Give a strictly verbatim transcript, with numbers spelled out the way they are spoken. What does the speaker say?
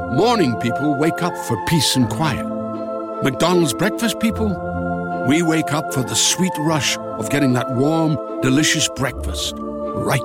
Morning people wake up for peace and quiet. McDonald's breakfast people, we wake up for the sweet rush of getting that warm, delicious breakfast right